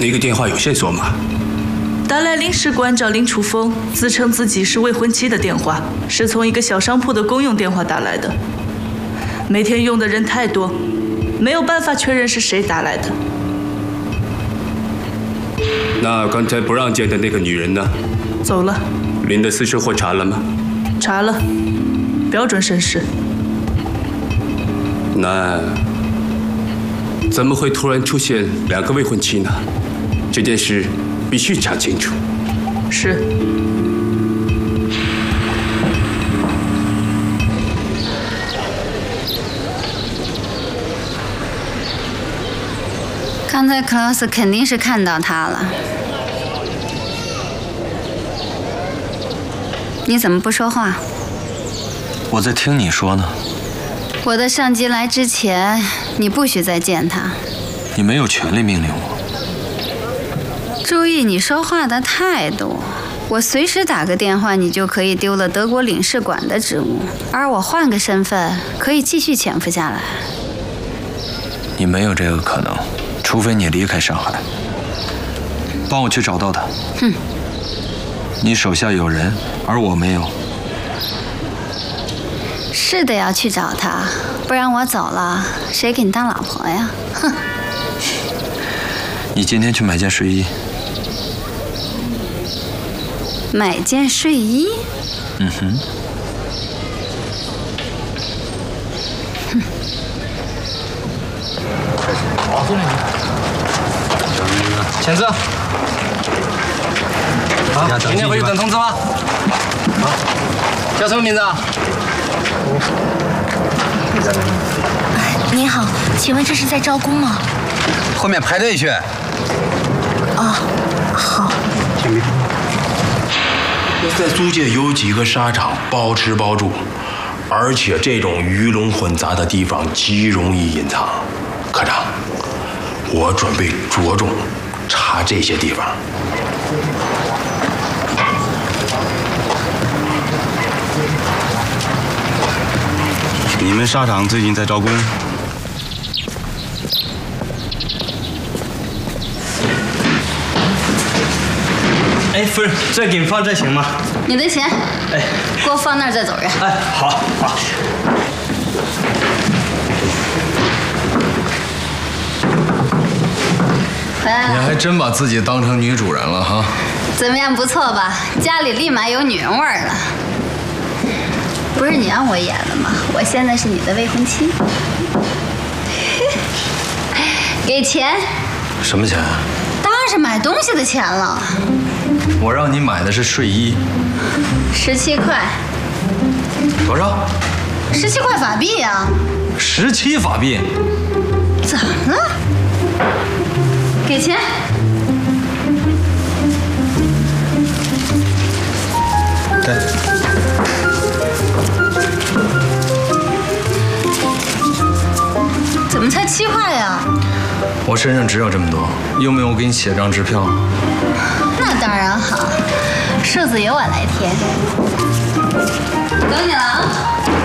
那个电话有线索吗？ 打来领事馆找林楚风，自称自己是未婚妻的电话，是从一个小商铺的公用电话打来的。每天用的人太多，没有办法确认是谁打来的。 那刚才不让见的那个女人呢？ 走了。 林的私生活查了吗？ 查了，标准审视。 那怎么会突然出现2个未婚妻呢？这件事必须查清楚。 是。 刚才克劳斯肯定是看到他了。你怎么不说话？ 我在听你说呢。 我的上级来之前，你不许再见他。 你没有权利命令我。 注意你说话的态度。我随时打个电话，你就可以丢了德国领事馆的职务，而我换个身份，可以继续潜伏下来。 你没有这个可能，除非你离开上海。帮我去找到他。 哼。 你手下有人，而我没有。 是得要去找他，不然我走了，谁给你当老婆呀？哼！ 你今天去买件睡衣。 买件睡衣？ 嗯哼。 好，进来你。签字。好，明天回去等通知吗？好。叫什么名字啊？ 你好，请问这是在招工吗？ 后面排队去。 哦，好。 在租界有几个沙场，包吃包住，而且这种鱼龙混杂的地方极容易隐藏。科长，我准备着重查这些地方。 你们沙场最近在招工？ 哎，夫人，这给你放这行吗？ 你的钱， 哎， 给我放那儿再走人。 哎，好，好。 回来了。 你还真把自己当成女主人了哈？ 怎么样，不错吧？家里立马有女人味儿了。不是你让我演的吗？我现在是你的未婚妻。给钱。 什么钱？ 当然是买东西的钱了。 我让你买的是睡衣。 17块。 多少 ？17块法币呀。 17法币。 怎么了？给钱。 对。 怎么才7块呀？ 我身上只有这么多，用不用我给你写张支票？ 那当然好，数字由我来填。等你了啊。